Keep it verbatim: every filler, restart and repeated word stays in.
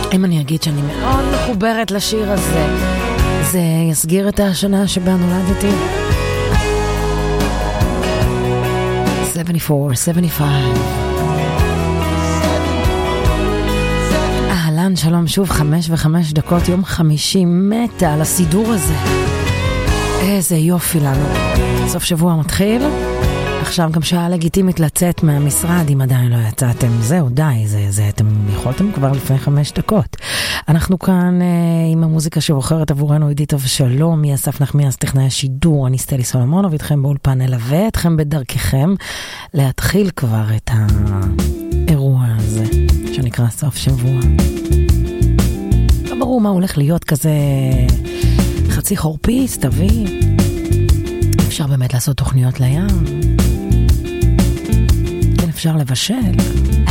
אם אני אגיד שאני מאוד מחוברת לשיר הזה, זה יסגיר את השנה שבה נולדתי. שבעים וארבע, שבעים וחמש. אהלן, שלום שוב, חמש וחמש דקות, יום חמישי, מתה על הסידור הזה. איזה יופי לנו. סוף שבוע מתחיל. עכשיו גם שעה לגיטימית לצאת מהמשרד, אם עדיין לא יצאתם. זהו, די, זה, זה, אתם יכולתם כבר לפני חמש דקות. אנחנו כאן אה, עם המוזיקה שבוחרת עבורנו עידית אבשלום, מאסף נחמיאס טכנאי השידור, אני סטלי סולומונוב, איתכם באולפן, נלווה אתכם בדרככם להתחיל כבר את האירוע הזה, שנקרא סוף שבוע. לא ברור מה הולך להיות כזה חצי חורפיס, תביא. אפשר באמת לעשות תוכניות לים. כן, אפשר לבשל.